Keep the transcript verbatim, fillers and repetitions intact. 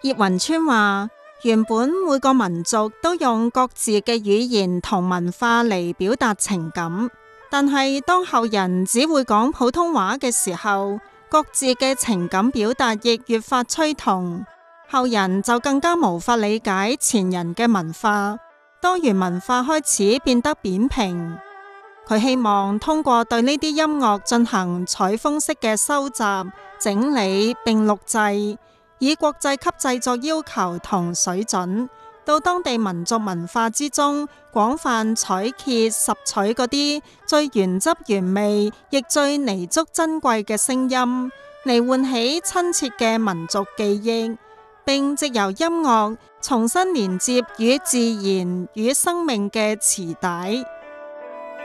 葉雲川話：原本每個民族都用各自嘅語言同文化嚟表達情感，但係當後人只會講普通話嘅時候，各自嘅情感表達亦越發趨同，後人就更加無法理解前人嘅文化，多元文化開始變得扁平。佢希望通過對呢啲音樂進行採風式嘅收集、整理並錄製，以國際級製作要求同水準，到當地民族文化之中廣泛採擷拾取嗰啲最原汁原味亦最彌足珍貴嘅聲音，嚟喚起親切嘅民族記憶，並藉由音樂重新連接與自然與生命嘅臍帶。